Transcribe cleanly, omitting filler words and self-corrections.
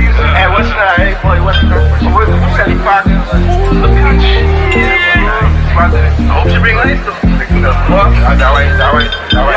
Hey, what's that? Hey, boy, what's that? What's that? The beach. Yeah, boy, nice. I hope you bring ice though. That way.